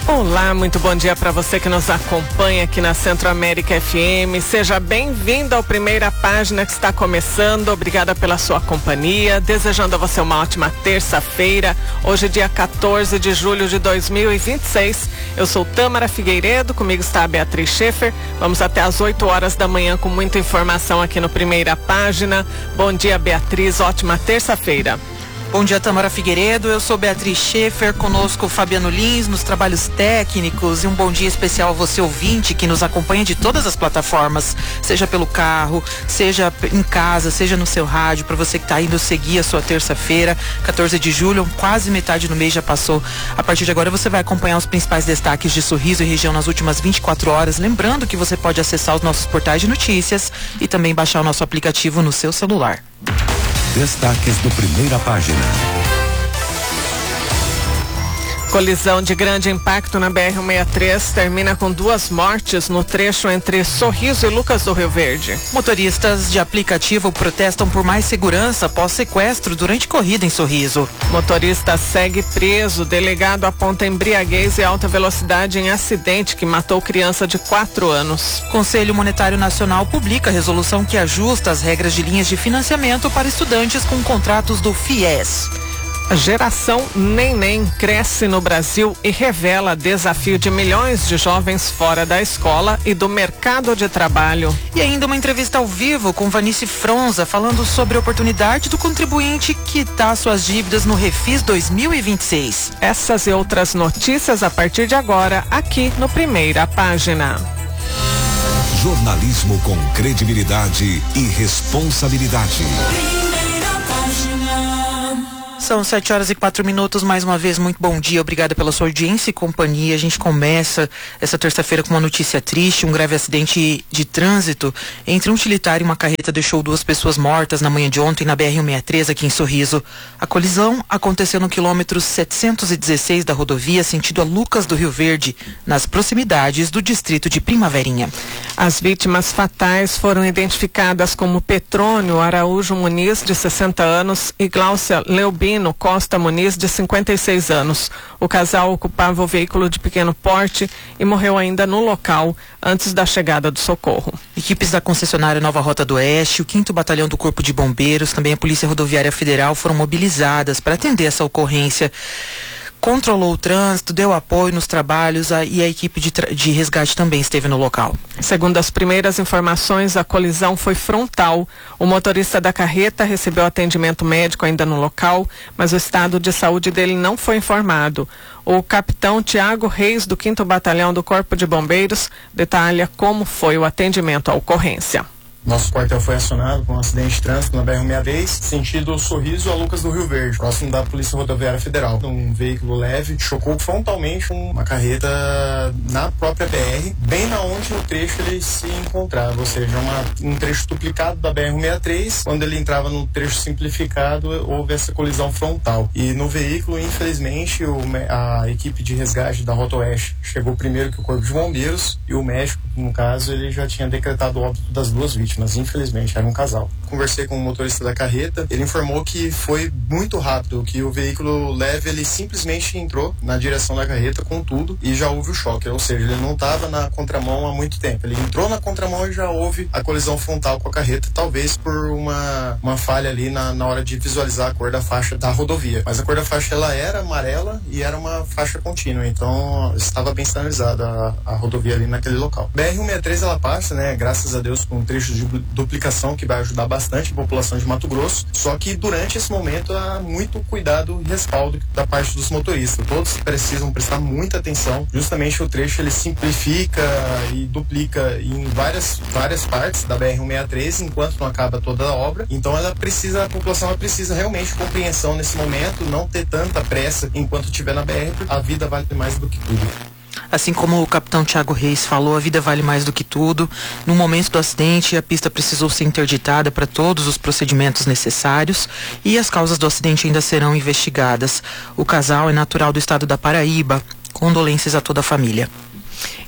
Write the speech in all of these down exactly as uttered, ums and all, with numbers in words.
Olá, muito bom dia para você que nos acompanha aqui na Centro América F M. Seja bem-vindo ao Primeira Página que está começando. Obrigada pela sua companhia. Desejando a você uma ótima terça-feira. Hoje, dia quatorze de julho de dois mil e vinte e seis. Eu sou Tâmara Figueiredo, comigo está a Beatriz Schaefer. Vamos até às oito horas da manhã com muita informação aqui no Primeira Página. Bom dia, Beatriz. Ótima terça-feira. Bom dia, Tâmara Figueiredo, eu sou Beatriz Schaefer, conosco Fabiano Lins nos trabalhos técnicos, e um bom dia especial a você ouvinte que nos acompanha de todas as plataformas, seja pelo carro, seja em casa, seja no seu rádio, para você que está indo seguir a sua terça-feira, quatorze de julho, quase metade do mês já passou. A partir de agora você vai acompanhar os principais destaques de Sorriso e região nas últimas vinte e quatro horas, lembrando que você pode acessar os nossos portais de notícias e também baixar o nosso aplicativo no seu celular. Destaques do Primeira Página. Colisão de grande impacto na B R cento e sessenta e três termina com duas mortes no trecho entre Sorriso e Lucas do Rio Verde. Motoristas de aplicativo protestam por mais segurança após sequestro durante corrida em Sorriso. Motorista segue preso. Delegado aponta embriaguez e alta velocidade em acidente que matou criança de quatro anos. Conselho Monetário Nacional publica resolução que ajusta as regras de linhas de financiamento para estudantes com contratos do FIES. A geração Neném cresce no Brasil e revela desafio de milhões de jovens fora da escola e do mercado de trabalho. E ainda uma entrevista ao vivo com Vanice Fronza, falando sobre a oportunidade do contribuinte quitar suas dívidas no Refis dois mil e vinte e seis. Essas e outras notícias a partir de agora, aqui no Primeira Página. Jornalismo com credibilidade e responsabilidade. São sete horas e quatro minutos, mais uma vez, muito bom dia, obrigada pela sua audiência e companhia. A gente começa essa terça-feira com uma notícia triste, um grave acidente de trânsito entre um utilitário e uma carreta deixou duas pessoas mortas na manhã de ontem na B R cento e sessenta e três aqui em Sorriso. A colisão aconteceu no quilômetro setecentos e dezesseis da rodovia, sentido a Lucas do Rio Verde, nas proximidades do distrito de Primaverinha. As vítimas fatais foram identificadas como Petrônio Araújo Muniz, de sessenta anos, e Gláucia Leubino Costa Muniz, de cinquenta e seis anos. O casal ocupava o veículo de pequeno porte e morreu ainda no local antes da chegada do socorro. Equipes da concessionária Nova Rota do Oeste, o quinto Batalhão do Corpo de Bombeiros, também a Polícia Rodoviária Federal foram mobilizadas para atender essa ocorrência. Controlou o trânsito, deu apoio nos trabalhos a, e a equipe de, de resgate também esteve no local. Segundo as primeiras informações, a colisão foi frontal. O motorista da carreta recebeu atendimento médico ainda no local, mas o estado de saúde dele não foi informado. O capitão Tiago Reis, do quinto Batalhão do Corpo de Bombeiros, detalha como foi o atendimento à ocorrência. Nosso quartel foi acionado com um acidente de trânsito na B R cento e sessenta e três, sentido Sorriso a Lucas do Rio Verde, próximo da Polícia Rodoviária Federal. Um veículo leve chocou frontalmente uma carreta na própria B R, bem na onde o trecho ele se encontrava, ou seja, uma, um trecho duplicado da B R cento e sessenta e três. Quando ele entrava no trecho simplificado, houve essa colisão frontal. E no veículo, infelizmente, o, a equipe de resgate da Rota Oeste chegou primeiro que o Corpo de Bombeiros, e o médico, no caso, ele já tinha decretado o óbito das duas vítimas. Mas infelizmente era um casal. Conversei com o motorista da carreta, ele informou que foi muito rápido, que o veículo leve ele simplesmente entrou na direção da carreta com tudo e já houve o choque, ou seja, ele não estava na contramão há muito tempo, ele entrou na contramão e já houve a colisão frontal com a carreta, talvez por uma, uma falha ali na, na hora de visualizar a cor da faixa da rodovia, mas a cor da faixa ela era amarela e era uma faixa contínua, então estava bem sinalizada a, a rodovia ali naquele local. B R cento e sessenta e três ela passa, né, graças a Deus, com trechos de duplicação que vai ajudar bastante a população de Mato Grosso, só que durante esse momento há muito cuidado e respaldo da parte dos motoristas. Todos precisam prestar muita atenção, justamente o trecho ele simplifica e duplica em várias, várias partes da B R cento e sessenta e três enquanto não acaba toda a obra, então ela precisa, a população ela precisa realmente de compreensão nesse momento, não ter tanta pressa enquanto estiver na B R, porque a vida vale mais do que tudo. Assim como o capitão Tiago Reis falou, a vida vale mais do que tudo. No momento do acidente, a pista precisou ser interditada para todos os procedimentos necessários e as causas do acidente ainda serão investigadas. O casal é natural do estado da Paraíba. Condolências a toda a família.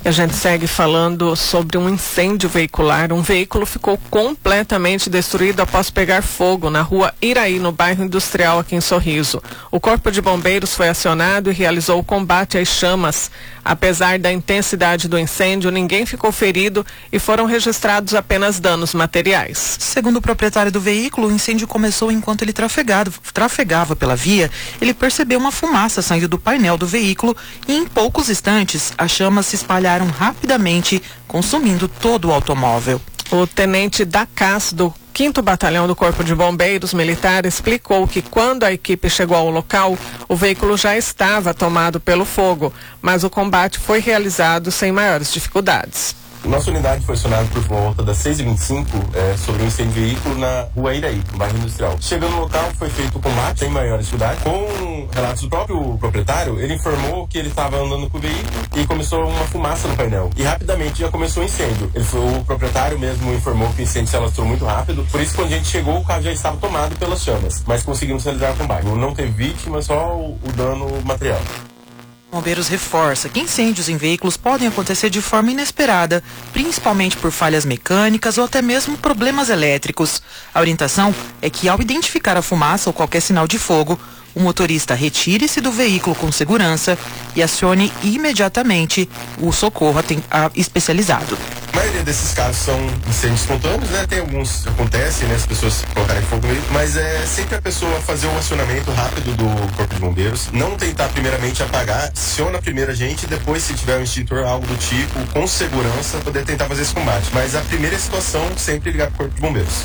A gente segue falando sobre um incêndio veicular. Um veículo ficou completamente destruído após pegar fogo na rua Iraí, no bairro Industrial, aqui em Sorriso. O Corpo de Bombeiros foi acionado e realizou o combate às chamas. Apesar da intensidade do incêndio, ninguém ficou ferido e foram registrados apenas danos materiais. Segundo o proprietário do veículo, o incêndio começou enquanto ele trafegado, trafegava pela via. Ele percebeu uma fumaça saindo do painel do veículo e em poucos instantes as chamas se espalharam rapidamente, consumindo todo o automóvel. O tenente da C A S do quinto Batalhão do Corpo de Bombeiros Militar explicou que quando a equipe chegou ao local, o veículo já estava tomado pelo fogo, mas o combate foi realizado sem maiores dificuldades. Nossa unidade foi acionada por volta das seis e vinte e cinco é, sobre um incêndio de veículo na rua Iraí, no bairro Industrial. Chegando no local, foi feito o combate sem maiores dificuldades. Com relatos do próprio proprietário, ele informou que ele estava andando com o veículo e começou uma fumaça no painel. E rapidamente já começou o incêndio. Ele foi, o proprietário mesmo informou que o incêndio se alastrou muito rápido, por isso quando a gente chegou, o carro já estava tomado pelas chamas. Mas conseguimos realizar o combate. Não teve vítima, só o, o dano material. Bombeiros reforça que incêndios em veículos podem acontecer de forma inesperada, principalmente por falhas mecânicas ou até mesmo problemas elétricos. A orientação é que ao identificar a fumaça ou qualquer sinal de fogo, o motorista retire-se do veículo com segurança e acione imediatamente o socorro especializado. A maioria desses casos são incêndios espontâneos, né? Tem alguns que acontecem, né? As pessoas colocarem fogo no veículo, mas é sempre a pessoa fazer um acionamento rápido do Corpo de Bombeiros, não tentar primeiramente apagar, aciona primeiro a gente, depois se tiver um extintor, algo do tipo, com segurança, poder tentar fazer esse combate. Mas a primeira situação, sempre ligar para o Corpo de Bombeiros.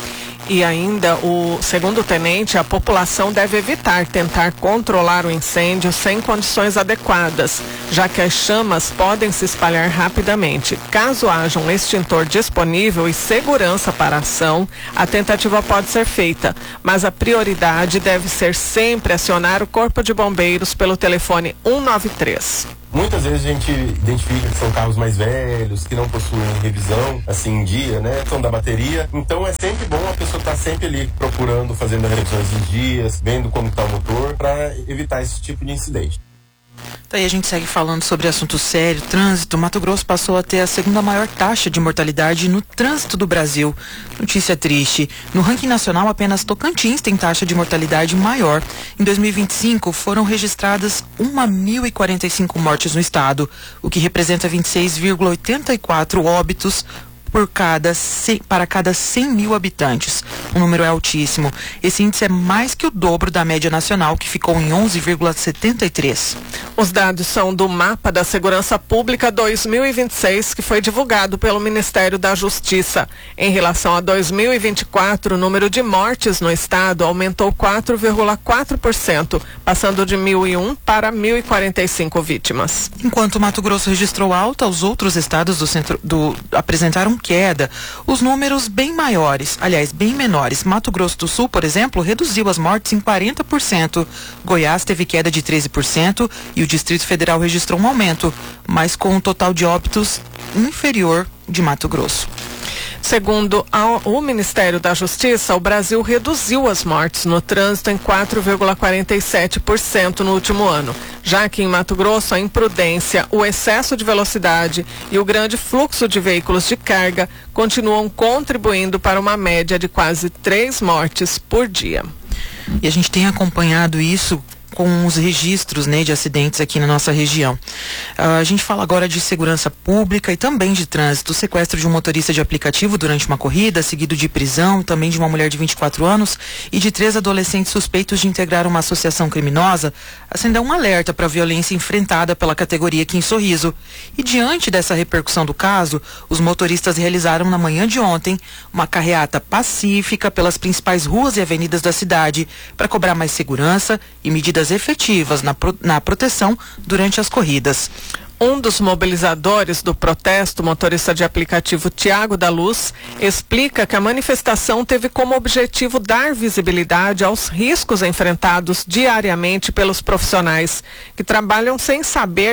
E ainda, o segundo tenente, a população deve evitar tentar controlar o incêndio sem condições adequadas, já que as chamas podem se espalhar rapidamente. Caso haja um extintor disponível e segurança para a ação, a tentativa pode ser feita, mas a prioridade deve ser sempre acionar o Corpo de Bombeiros pelo telefone um nove três. Muitas vezes a gente identifica que são carros mais velhos, que não possuem revisão, assim, em dia, né? São da bateria. Então é sempre bom a pessoa estar sempre ali procurando, fazendo revisões em dias, vendo como está o motor, para evitar esse tipo de incidente. Daí a gente segue falando sobre assunto sério, trânsito. Mato Grosso passou a ter a segunda maior taxa de mortalidade no trânsito do Brasil. Notícia triste. No ranking nacional, apenas Tocantins tem taxa de mortalidade maior. Em dois mil e vinte e cinco, foram registradas mil e quarenta e cinco mortes no estado, o que representa vinte e seis vírgula oitenta e quatro óbitos por cada, para cada cem mil habitantes. O número é altíssimo. Esse índice é mais que o dobro da média nacional, que ficou em onze vírgula setenta e três. Os dados são do Mapa da Segurança Pública dois mil e vinte e seis, que foi divulgado pelo Ministério da Justiça. Em relação a dois mil e vinte e quatro, o número de mortes no estado aumentou quatro vírgula quatro por cento, passando de mil e um para mil e quarenta e cinco vítimas. Enquanto Mato Grosso registrou alta, os outros estados do centro do apresentaram queda. Os números bem maiores, aliás, bem menores. Mato Grosso do Sul, por exemplo, reduziu as mortes em quarenta por cento. Goiás teve queda de treze por cento e o Distrito Federal registrou um aumento, mas com um total de óbitos inferior de Mato Grosso. Segundo o Ministério da Justiça, o Brasil reduziu as mortes no trânsito em quatro vírgula quarenta e sete por cento no último ano, já que em Mato Grosso a imprudência, o excesso de velocidade e o grande fluxo de veículos de carga continuam contribuindo para uma média de quase três mortes por dia. E a gente tem acompanhado isso com os registros, né, de acidentes aqui na nossa região. Uh, a gente fala agora de segurança pública e também de trânsito. O sequestro de um motorista de aplicativo durante uma corrida, seguido de prisão, também de uma mulher de vinte e quatro anos e de três adolescentes suspeitos de integrar uma associação criminosa, acendeu um alerta para a violência enfrentada pela categoria aqui em Sorriso. E diante dessa repercussão do caso, os motoristas realizaram na manhã de ontem uma carreata pacífica pelas principais ruas e avenidas da cidade para cobrar mais segurança e medidas efetivas na, pro, na proteção durante as corridas. Um dos mobilizadores do protesto, motorista de aplicativo Tiago da Luz, explica que a manifestação teve como objetivo dar visibilidade aos riscos enfrentados diariamente pelos profissionais que trabalham sem saber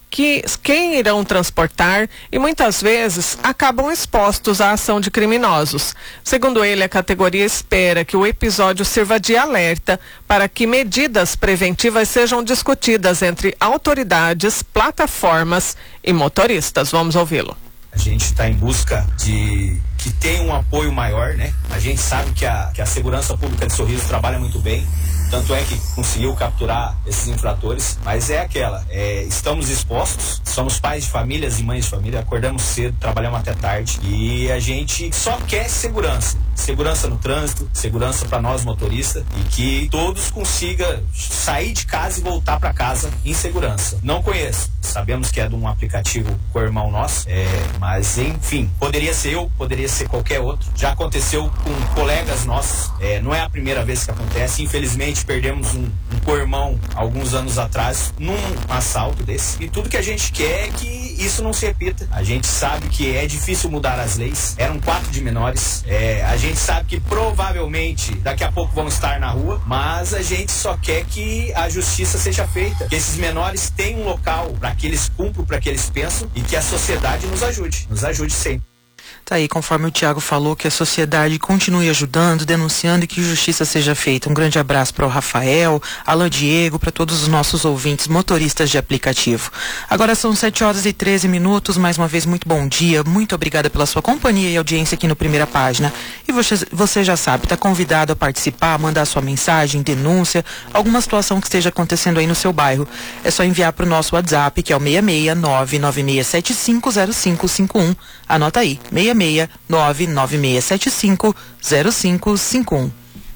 que, quem irão transportar e muitas vezes acabam expostos à ação de criminosos. Segundo ele, a categoria espera que o episódio sirva de alerta para que medidas preventivas sejam discutidas entre autoridades, plataformas e motoristas. Vamos ouvi-lo. A gente está em busca de que tenha um apoio maior, né? A gente sabe que a, que a segurança pública de Sorriso trabalha muito bem, tanto é que conseguiu capturar esses infratores, mas é aquela, é, estamos expostos, somos pais de famílias e mães de família, acordamos cedo, trabalhamos até tarde e a gente só quer segurança, segurança no trânsito, segurança para nós motoristas e que todos consigam sair de casa e voltar para casa em segurança. Não conheço, sabemos que é de um aplicativo com o irmão nosso, é, mas enfim, poderia ser eu, poderia ser qualquer outro, já aconteceu com colegas nossos, é, não é a primeira vez que acontece, infelizmente perdemos um, um co-irmão alguns anos atrás num assalto desse. E tudo que a gente quer é que isso não se repita. A gente sabe que é difícil mudar as leis. Eram quatro de menores. É, a gente sabe que provavelmente daqui a pouco vão estar na rua, mas a gente só quer que a justiça seja feita. Que esses menores tenham um local para que eles cumpram, para que eles pensam e que a sociedade nos ajude. Nos ajude sempre. Tá aí, conforme o Thiago falou, que a sociedade continue ajudando, denunciando e que justiça seja feita. Um grande abraço para o Rafael, Alan Diego, para todos os nossos ouvintes, motoristas de aplicativo. Agora são sete horas e treze minutos, mais uma vez muito bom dia, muito obrigada pela sua companhia e audiência aqui no Primeira Página. E você, você já sabe, está convidado a participar, mandar sua mensagem, denúncia, alguma situação que esteja acontecendo aí no seu bairro. É só enviar para o nosso WhatsApp, que é o seis seis nove nove seis sete cinco zero cinco cinco um. Anota aí, seis seis nove nove seis sete cinco zero cinco cinco um.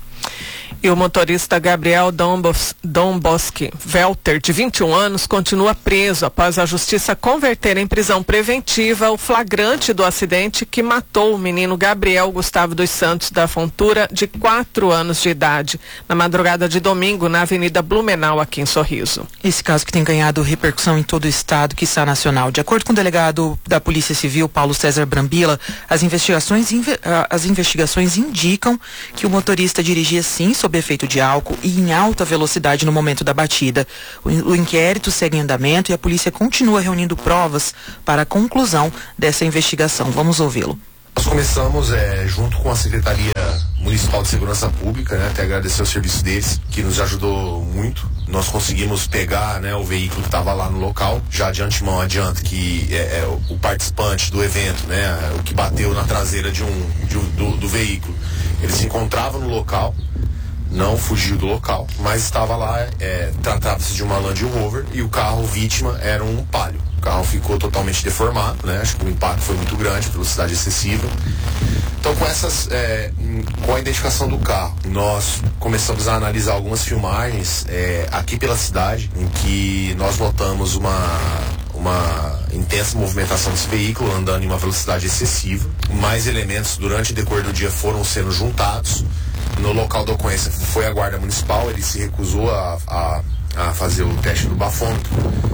E o motorista Gabriel Dombos, Domboski Velter, de vinte e um anos, continua preso após a justiça converter em prisão preventiva o flagrante do acidente que matou o menino Gabriel Gustavo dos Santos da Fontura, de quatro anos de idade, na madrugada de domingo, na Avenida Blumenau, aqui em Sorriso. Esse caso que tem ganhado repercussão em todo o estado, quiçá nacional. De acordo com o delegado da Polícia Civil, Paulo César Brambila, as investigações, as investigações indicam que o motorista dirigia sim sob efeito de álcool e em alta velocidade no momento da batida. O, o inquérito segue em andamento e a polícia continua reunindo provas para a conclusão dessa investigação. Vamos ouvi-lo. Nós começamos é, junto com a Secretaria Municipal de Segurança Pública, né, até agradecer o serviço deles, que nos ajudou muito. Nós conseguimos pegar, né, o veículo que estava lá no local. Já de antemão adianto que é, é, o participante do evento, né, o que bateu na traseira de um, de um do, do veículo, ele se encontrava no local, não fugiu do local, mas estava lá, é, tratava-se de uma Land Rover e o carro vítima era um Palio. O carro ficou totalmente deformado, né? Acho que o impacto foi muito grande, velocidade excessiva. Então, com essas, é, com a identificação do carro, nós começamos a analisar algumas filmagens é, aqui pela cidade, em que nós notamos uma uma intensa movimentação desse veículo andando em uma velocidade excessiva. Mais elementos durante o decorrer do dia foram sendo juntados. No local da ocorrência foi a Guarda Municipal, ele se recusou a, a, a fazer o teste do bafômetro.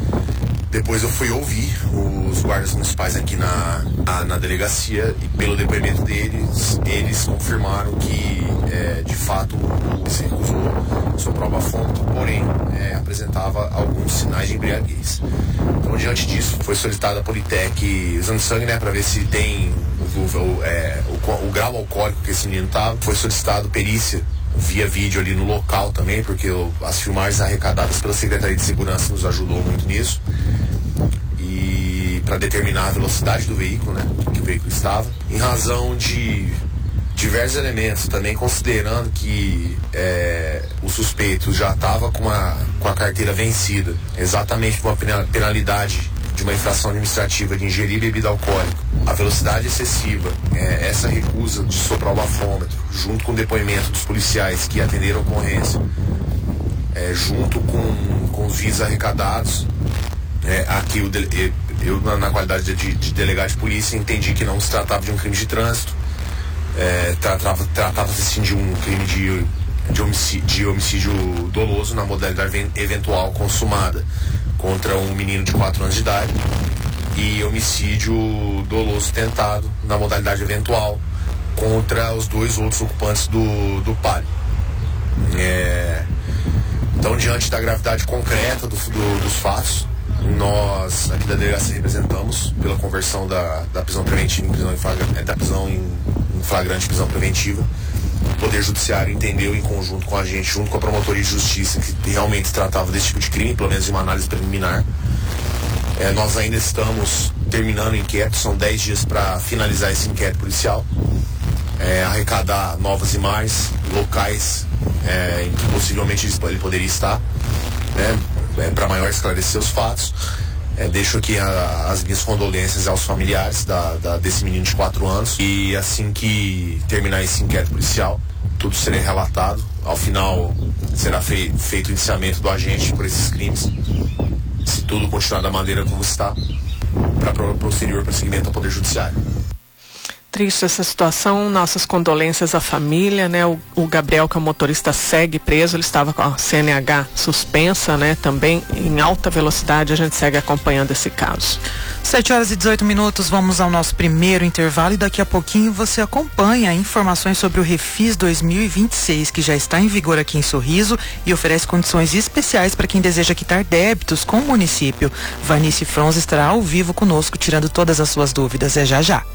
Depois eu fui ouvir os guardas municipais aqui na, na, na delegacia e pelo depoimento deles, eles confirmaram que é, de fato ele se recusou, soprou o bafômetro, porém é, apresentava alguns sinais de embriaguez. Então, diante disso, foi solicitada a Politec exame de sangue, né, para ver se tem o, o, é, o, o grau alcoólico que esse menino estava. Foi solicitado perícia via vídeo ali no local também, porque o, as filmagens arrecadadas pela Secretaria de Segurança nos ajudou muito nisso. E para determinar a velocidade do veículo, né, que o veículo estava, em razão de diversos elementos, também considerando que é, o suspeito já estava com a, com a carteira vencida, exatamente por uma penalidade de uma infração administrativa de ingerir bebida alcoólica, a velocidade excessiva, é, essa recusa de soprar o bafômetro, junto com o depoimento dos policiais que atenderam a ocorrência, é, junto com, com os vídeos arrecadados, é, aqui o de, eu, na, na qualidade de, de delegado de polícia, entendi que não se tratava de um crime de trânsito, é, tratava, tratava-se sim de um crime de, de, homicídio, de homicídio doloso na modalidade eventual consumada contra um menino de quatro anos de idade e homicídio doloso tentado na modalidade eventual contra os dois outros ocupantes do, do Palio. É, então, diante da gravidade concreta do, do, dos fatos, Nós, aqui da delegacia, representamos pela conversão da, da prisão preventiva em prisão em flagrante, da prisão em, em flagrante prisão preventiva. O Poder Judiciário entendeu em conjunto com a gente, junto com a Promotoria de Justiça, que realmente se tratava desse tipo de crime, pelo menos em uma análise preliminar. É, nós ainda estamos terminando o inquérito, são dez dias para finalizar esse inquérito policial. É, arrecadar novas imagens, locais é, em que possivelmente ele poderia estar, né, é, para maior esclarecer os fatos. É, deixo aqui a, as minhas condolências aos familiares da, da, desse menino de quatro anos. E assim que terminar esse inquérito policial, tudo será relatado. Ao final será fei, feito o indiciamento do agente por esses crimes, se tudo continuar da maneira como está, para pro, posterior prosseguimento ao Poder Judiciário. Triste essa situação, nossas condolências à família, né? O, o Gabriel, que é o motorista, segue preso, ele estava com a C N H suspensa, né? Também em alta velocidade, a gente segue acompanhando esse caso. sete horas e dezoito minutos, vamos ao nosso primeiro intervalo e daqui a pouquinho você acompanha informações sobre o Refis dois mil e vinte e seis, que já está em vigor aqui em Sorriso e oferece condições especiais para quem deseja quitar débitos com o município. Vanice Fronza estará ao vivo conosco, tirando todas as suas dúvidas. É já já.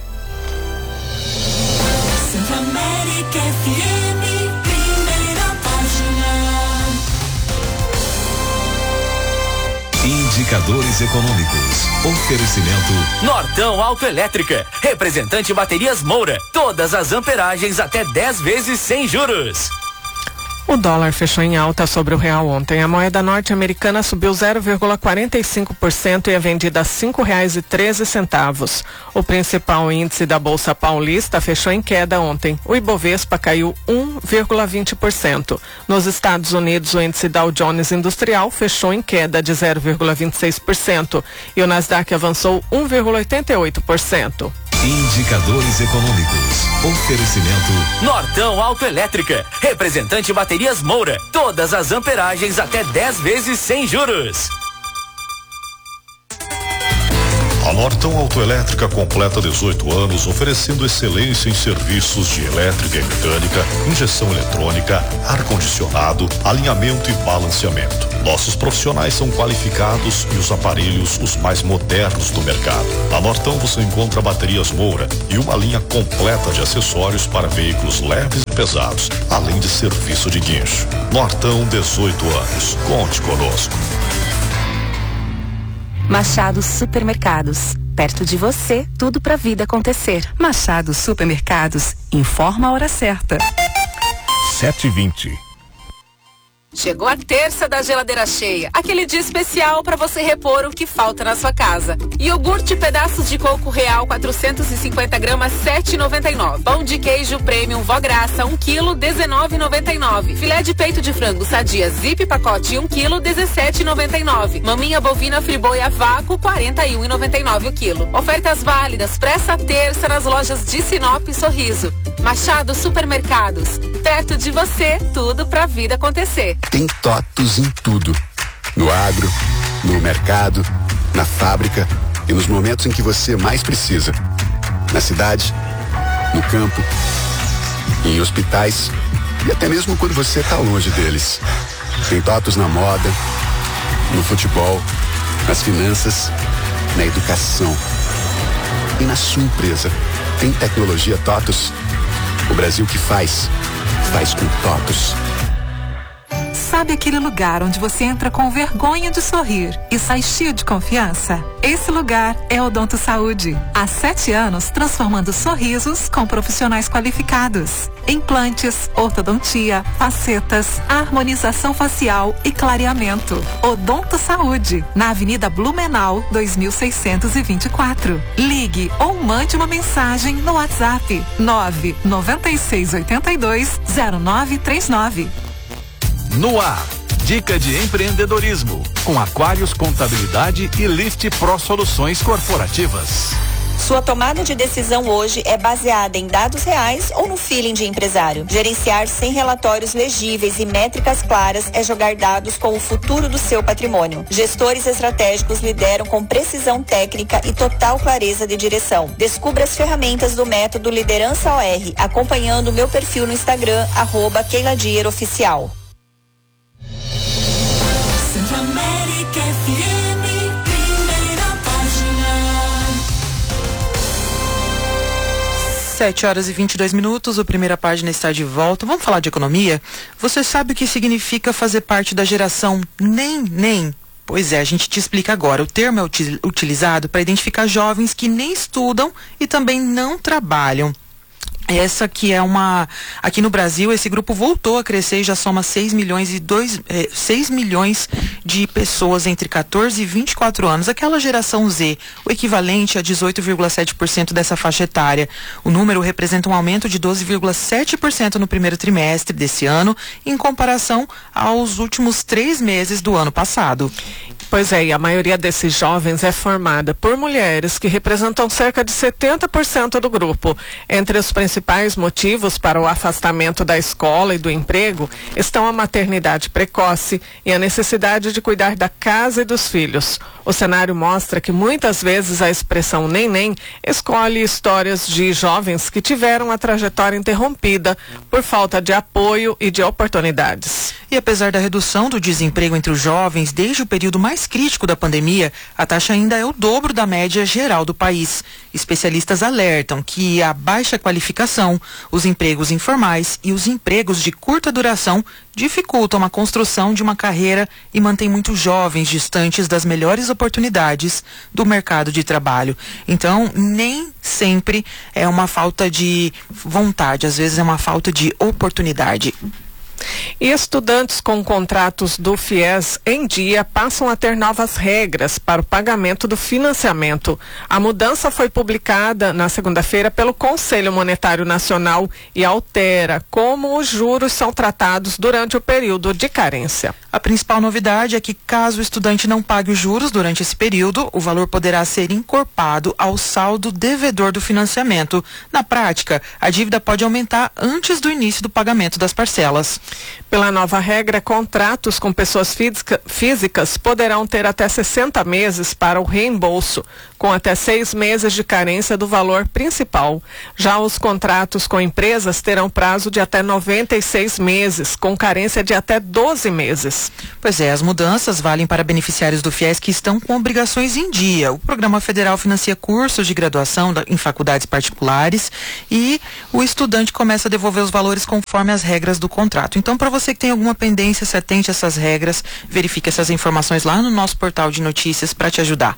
Indicadores econômicos. Oferecimento Nortão Autoelétrica. Representante Baterias Moura. Todas as amperagens até dez vezes sem juros. O dólar fechou em alta sobre o real ontem. A moeda norte-americana subiu zero vírgula quarenta e cinco por cento e é vendida a cinco reais e treze centavos. O principal índice da Bolsa Paulista fechou em queda ontem. O Ibovespa caiu um vírgula vinte por cento. Nos Estados Unidos, o índice Dow Jones Industrial fechou em queda de zero vírgula vinte e seis por cento e o Nasdaq avançou um vírgula oitenta e oito por cento. Indicadores econômicos. Oferecimento Nortão Autoelétrica. Representante Baterias Moura. Todas as amperagens até dez vezes sem juros. A Nortão Autoelétrica completa dezoito anos, oferecendo excelência em serviços de elétrica e mecânica, injeção eletrônica, ar-condicionado, alinhamento e balanceamento. Nossos profissionais são qualificados e os aparelhos os mais modernos do mercado. Na Nortão você encontra baterias Moura e uma linha completa de acessórios para veículos leves e pesados, além de serviço de guincho. Nortão, dezoito anos. Conte conosco. Machado Supermercados. Perto de você, tudo pra vida acontecer. Machado Supermercados. Informa a hora certa. sete e vinte. Chegou a terça da geladeira cheia, aquele dia especial para você repor o que falta na sua casa. Iogurte pedaços de coco real quatrocentos e cinquenta gramas sete reais e noventa e nove. Pão de queijo premium Vó Graça um quilo dezenove reais e noventa e nove. Filé de peito de frango Sadia Zip pacote um quilo dezessete reais e noventa e nove. Maminha bovina friboi a vácuo quarenta e um reais e noventa e nove o quilo. Ofertas válidas para essa terça nas lojas de Sinop e Sorriso. Machado Supermercados. Perto de você, tudo pra vida acontecer. Tem TOTUS em tudo. No agro, no mercado, na fábrica e nos momentos em que você mais precisa. Na cidade, no campo, em hospitais e até mesmo quando você está longe deles. Tem TOTUS na moda, no futebol, nas finanças, na educação e na sua empresa. Tem tecnologia TOTUS. O Brasil que faz, faz com TOTUS. Sabe aquele lugar onde você entra com vergonha de sorrir e sai cheio de confiança? Esse lugar é Odonto Saúde. Há sete anos transformando sorrisos com profissionais qualificados. Implantes, ortodontia, facetas, harmonização facial e clareamento. Odonto Saúde, na Avenida Blumenau, dois mil seiscentos e vinte e quatro. Ligue ou mande uma mensagem no WhatsApp nove nove seis oito dois zero nove três nove. No ar, dica de empreendedorismo, com Aquários Contabilidade e Lift Pro Soluções Corporativas. Sua tomada de decisão hoje é baseada em dados reais ou no feeling de empresário. Gerenciar sem relatórios legíveis e métricas claras é jogar dados com o futuro do seu patrimônio. Gestores estratégicos lideram com precisão técnica e total clareza de direção. Descubra as ferramentas do método Liderança O R, acompanhando o meu perfil no Instagram, arroba Keila Dier Oficial. Centro América F M. sete horas e vinte e dois minutos, o Primeira Página está de volta. Vamos falar de economia? Você sabe o que significa fazer parte da geração nem, nem? Pois é, a gente te explica agora. O termo é util- utilizado para identificar jovens que nem estudam e também não trabalham. Essa que é uma... Aqui no Brasil, esse grupo voltou a crescer e já soma seis milhões e dois, eh, seis milhões de pessoas entre quatorze e vinte e quatro anos. Aquela geração Z, o equivalente a dezoito vírgula sete por cento dessa faixa etária. O número representa um aumento de doze vírgula sete por cento no primeiro trimestre desse ano, em comparação aos últimos três meses do ano passado. Pois é, e a maioria desses jovens é formada por mulheres que representam cerca de setenta por cento do grupo. Entre os principais motivos para o afastamento da escola e do emprego estão a maternidade precoce e a necessidade de cuidar da casa e dos filhos. O cenário mostra que muitas vezes a expressão neném escolhe histórias de jovens que tiveram a trajetória interrompida por falta de apoio e de oportunidades. E apesar da redução do desemprego entre os jovens desde o período mais crítico da pandemia, a taxa ainda é o dobro da média geral do país. Especialistas alertam que a baixa qualificação, os empregos informais e os empregos de curta duração dificultam a construção de uma carreira e mantêm muitos jovens distantes das melhores oportunidades do mercado de trabalho. Então, nem sempre é uma falta de vontade, às vezes é uma falta de oportunidade. E estudantes com contratos do FIES em dia passam a ter novas regras para o pagamento do financiamento. A mudança foi publicada na segunda-feira pelo Conselho Monetário Nacional e altera como os juros são tratados durante o período de carência. A principal novidade é que, caso o estudante não pague os juros durante esse período, o valor poderá ser encorpado ao saldo devedor do financiamento. Na prática, a dívida pode aumentar antes do início do pagamento das parcelas. Pela nova regra, contratos com pessoas física, físicas poderão ter até sessenta meses para o reembolso, com até seis meses de carência do valor principal. Já os contratos com empresas terão prazo de até noventa e seis meses, com carência de até doze meses. Pois é, as mudanças valem para beneficiários do FIES que estão com obrigações em dia. O Programa Federal financia cursos de graduação da, em faculdades particulares e o estudante começa a devolver os valores conforme as regras do contrato. Então, para você que tem alguma pendência, se atente a essas regras, verifique essas informações lá no nosso portal de notícias para te ajudar.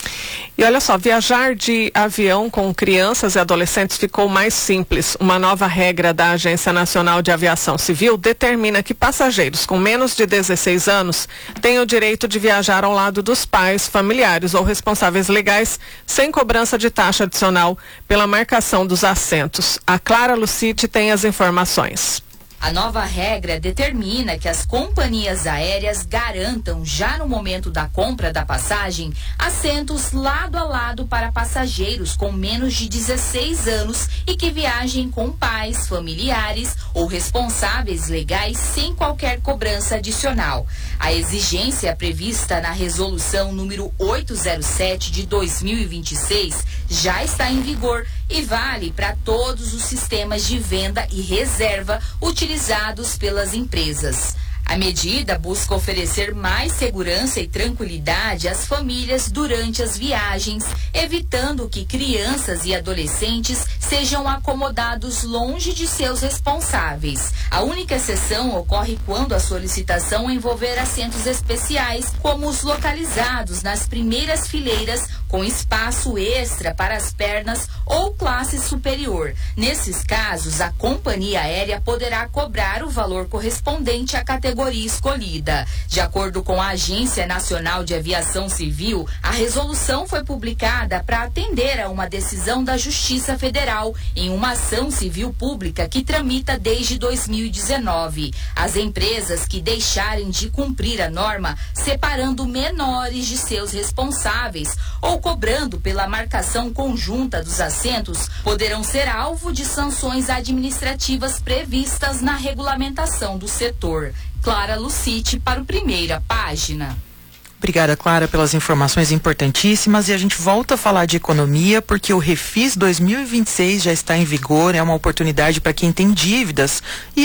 E olha só, viajar de avião com crianças e adolescentes ficou mais simples. Uma nova regra da Agência Nacional de Aviação Civil determina que passageiros com menos de dezesseis anos têm o direito de viajar ao lado dos pais, familiares ou responsáveis legais sem cobrança de taxa adicional pela marcação dos assentos. A Clara Lucite tem as informações. A nova regra determina que as companhias aéreas garantam, já no momento da compra da passagem, assentos lado a lado para passageiros com menos de dezesseis anos e que viajem com pais, familiares ou responsáveis legais sem qualquer cobrança adicional. A exigência prevista na resolução número oitocentos e sete de dois mil e vinte e seis já está em vigor e vale para todos os sistemas de venda e reserva utilizados pelas empresas. A medida busca oferecer mais segurança e tranquilidade às famílias durante as viagens, evitando que crianças e adolescentes sejam acomodados longe de seus responsáveis. A única exceção ocorre quando a solicitação envolver assentos especiais, como os localizados nas primeiras fileiras, com espaço extra para as pernas ou classe superior. Nesses casos, a companhia aérea poderá cobrar o valor correspondente à categoria escolhida. De acordo com a Agência Nacional de Aviação Civil, a resolução foi publicada para atender a uma decisão da Justiça Federal em uma ação civil pública que tramita desde dois mil e dezenove. As empresas que deixarem de cumprir a norma, separando menores de seus responsáveis ou cobrando pela marcação conjunta dos assentos, poderão ser alvo de sanções administrativas previstas na regulamentação do setor. Clara Lucite para o Primeira Página. Obrigada, Clara, pelas informações importantíssimas. E a gente volta a falar de economia porque o Refis dois mil e vinte e seis já está em vigor. É uma oportunidade para quem tem dívidas e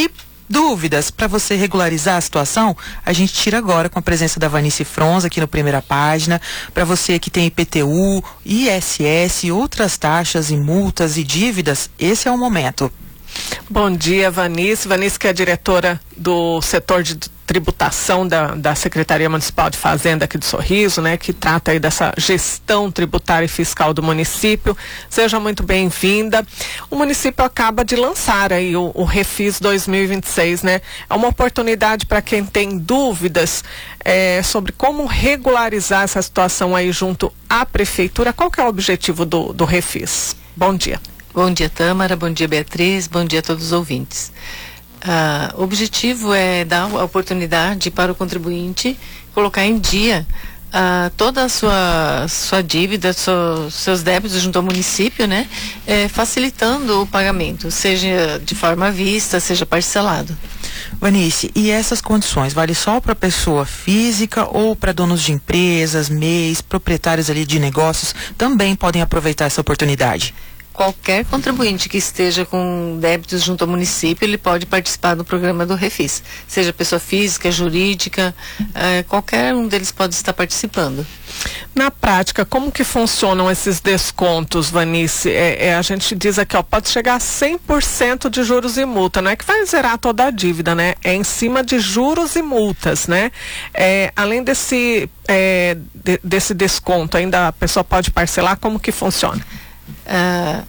Dúvidas para você regularizar a situação? A gente tira agora com a presença da Vanice Fronza aqui no Primeira Página. Para você que tem I P T U, I S S, outras taxas e multas e dívidas, esse é o momento. Bom dia, Vanice. Vanice, que é diretora do setor de tributação da, da Secretaria Municipal de Fazenda aqui de Sorriso, né, que trata aí dessa gestão tributária e fiscal do município. Seja muito bem-vinda. O município acaba de lançar aí o, o Refis dois mil e vinte e seis, né? É uma oportunidade para quem tem dúvidas é, sobre como regularizar essa situação aí junto à prefeitura. Qual que é o objetivo do, do Refis? Bom dia. Bom dia, Tâmara, bom dia, Beatriz, bom dia a todos os ouvintes. Ah, o objetivo é dar a oportunidade para o contribuinte colocar em dia ah, toda a sua, sua dívida, sua, seus débitos junto ao município, né? É, facilitando o pagamento, seja de forma à vista, seja parcelado. Vanice, e essas condições vale só para pessoa física ou para donos de empresas, M E Is, proprietários ali de negócios também podem aproveitar essa oportunidade? Qualquer contribuinte que esteja com débitos junto ao município, ele pode participar do programa do Refis. Seja pessoa física, jurídica, eh, qualquer um deles pode estar participando. Na prática, como que funcionam esses descontos, Vanice? É, é, a gente diz aqui, ó, pode chegar a cem por cento de juros e multa, não é que vai zerar toda a dívida, né? É em cima de juros e multas, né? É, além desse, é, de, desse desconto, ainda a pessoa pode parcelar, como que funciona? Uh,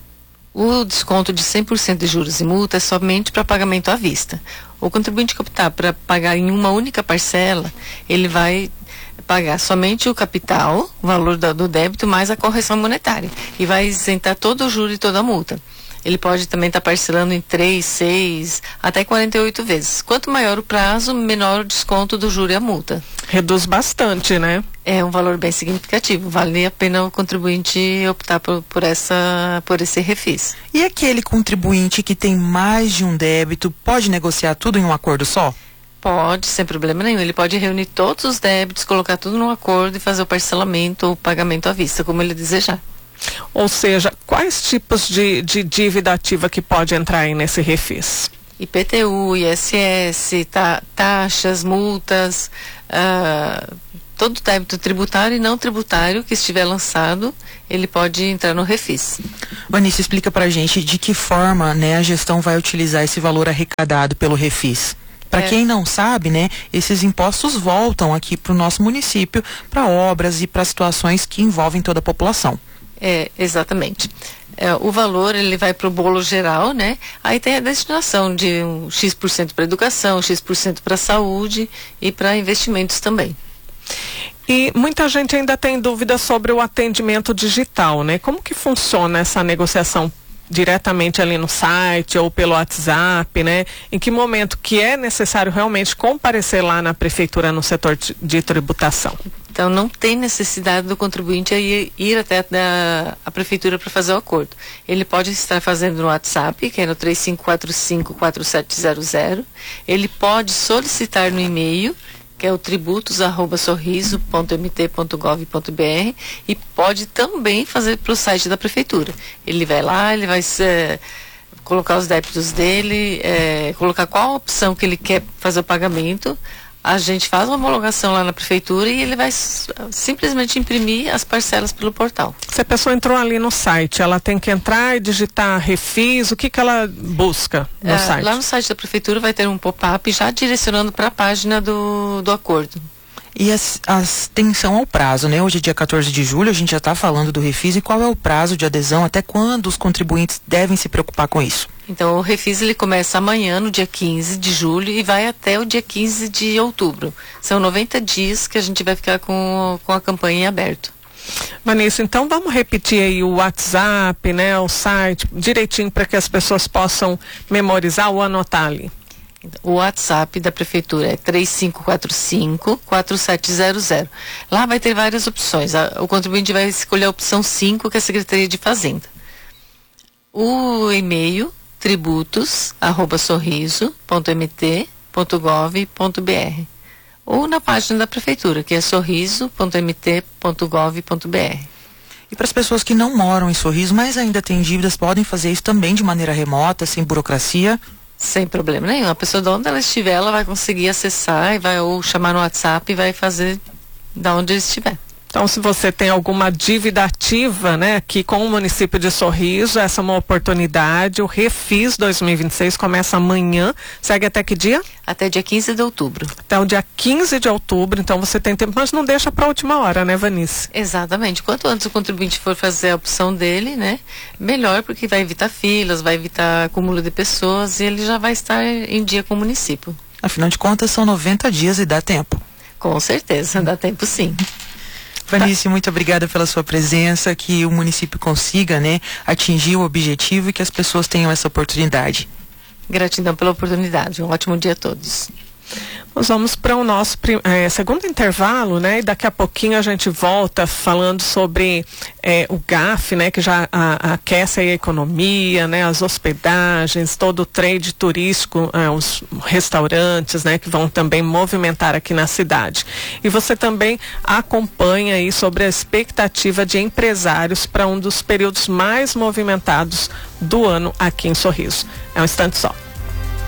o desconto de cem por cento de juros e multa é somente para pagamento à vista. O contribuinte que optar para pagar em uma única parcela, ele vai pagar somente o capital, o valor do, do débito, mais a correção monetária. E vai isentar todo o juro e toda a multa. Ele pode também estar tá parcelando em três, seis, até quarenta e oito vezes. Quanto maior o prazo, menor o desconto do juro e a multa. Reduz bastante, né? É um valor bem significativo. Vale a pena o contribuinte optar por, por, essa, por esse refis. E aquele contribuinte que tem mais de um débito, pode negociar tudo em um acordo só? Pode, sem problema nenhum. Ele pode reunir todos os débitos, colocar tudo num acordo e fazer o parcelamento ou pagamento à vista, como ele desejar. Ou seja, quais tipos de, de dívida ativa que pode entrar aí nesse refis? I P T U, I S S, ta, taxas, multas, uh, todo débito tributário e não tributário que estiver lançado, ele pode entrar no refis. Vanice, explica pra gente de que forma, né, a gestão vai utilizar esse valor arrecadado pelo refis. Para é. quem não sabe, né, esses impostos voltam aqui para o nosso município para obras e para situações que envolvem toda a população. É, exatamente. É, o valor, ele vai para o bolo geral, né? Aí tem a destinação de um X por cento para educação, X por cento para saúde e para investimentos também. E muita gente ainda tem dúvidas sobre o atendimento digital, né? Como que funciona essa negociação diretamente ali no site ou pelo WhatsApp, né? Em que momento que é necessário realmente comparecer lá na prefeitura no setor de, de tributação? Então não tem necessidade do contribuinte ir, ir até a, a prefeitura para fazer o acordo. Ele pode estar fazendo no WhatsApp, que é no três cinco quatro cinco, quatro sete zero zero. Ele pode solicitar no e-mail, que é o tributos arroba sorriso ponto m t ponto gov ponto b r, e pode também fazer para o site da prefeitura. Ele vai lá, ele vai é, colocar os débitos dele, é, colocar qual a opção que ele quer fazer o pagamento. A gente faz uma homologação lá na prefeitura e ele vai simplesmente imprimir as parcelas pelo portal. Se a pessoa entrou ali no site, ela tem que entrar e digitar refis, o que que ela busca no é, site? Lá no site da prefeitura vai ter um pop-up já direcionando para a página do, do acordo. E a atenção ao prazo, né? Hoje é dia quatorze de julho, a gente já está falando do refis, e qual é o prazo de adesão, até quando os contribuintes devem se preocupar com isso? Então o refis ele começa amanhã, no dia quinze de julho, e vai até o dia quinze de outubro. São noventa dias que a gente vai ficar com, com a campanha em aberto. Vanessa, então vamos repetir aí o WhatsApp, né, o site, direitinho para que as pessoas possam memorizar ou anotar ali. O WhatsApp da prefeitura é três cinco quatro cinco, quatro sete zero zero. Lá vai ter várias opções. O contribuinte vai escolher a opção cinco, que é a Secretaria de Fazenda. O e-mail tributos arroba sorriso ponto m t ponto gov ponto b r, ou na página da prefeitura, que é sorriso ponto m t ponto gov ponto b r. E para as pessoas que não moram em Sorriso, mas ainda têm dívidas, podem fazer isso também de maneira remota, sem burocracia? Sem problema nenhum. A pessoa de onde ela estiver, ela vai conseguir acessar e vai ou chamar no WhatsApp e vai fazer da onde estiver. Então, se você tem alguma dívida ativa, né, aqui com o município de Sorriso, essa é uma oportunidade. O Refis dois mil e vinte e seis começa amanhã. Segue até que dia? Até dia quinze de outubro. Até o dia quinze de outubro, então você tem tempo, mas não deixa para a última hora, né, Vanice? Exatamente. Quanto antes o contribuinte for fazer a opção dele, né, melhor, porque vai evitar filas, vai evitar acúmulo de pessoas e ele já vai estar em dia com o município. Afinal de contas, são noventa dias e dá tempo. Com certeza, dá tempo sim. Vanice, muito obrigada pela sua presença, que o município consiga, né, atingir o objetivo e que as pessoas tenham essa oportunidade. Gratidão pela oportunidade. Um ótimo dia a todos. Nós vamos para o nosso é, segundo intervalo, né? E daqui a pouquinho a gente volta falando sobre é, o G A F, né? Que já a, aquece a economia, né? As hospedagens, todo o trade turístico, é, os restaurantes, né? Que vão também movimentar aqui na cidade. E você também acompanha aí sobre a expectativa de empresários para um dos períodos mais movimentados do ano aqui em Sorriso. É um instante só.